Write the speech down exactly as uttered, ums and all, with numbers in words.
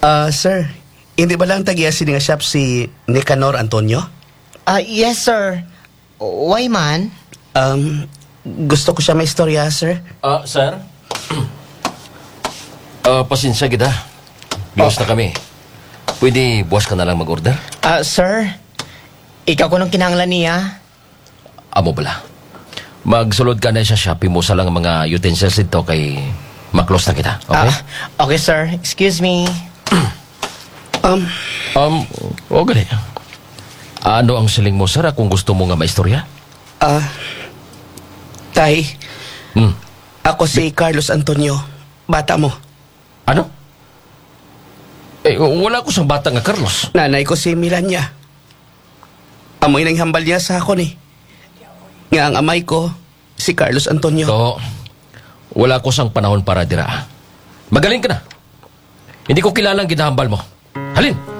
Ah, sir, hindi ba lang tagiya si nga shop si Nicanor Antonio? Ah, yes, sir. Why man? Um, gusto ko siya may istorya, sir. Ah, sir? Ah, pasensya kita. Biwas na kami. Pwede buwas ka na lang mag-order? Ah, sir. Ikaw ko nung kinahanglan niya. Amo bala. Magsulod ka na sa Shopee mo sa lang mga utensils dito kay maklos na kita. Okay? Ah, okay, sir. Excuse me. Um, Um, o gali. Ano ang siling mo, sir, kung gusto mo nga maistorya? ah, tay, Hmm. ako si Carlos Antonio, bata mo. Ano? Eh, wala ko sang bata nga Carlos. Nanay ko si Milania. Amoy nang hambal niya sa ako ni. Nga ang amay ko, si Carlos Antonio. To, wala ko sang panahon para dira. Magaling ka na. Hindi ko kilalang ginahambal mo. Halin!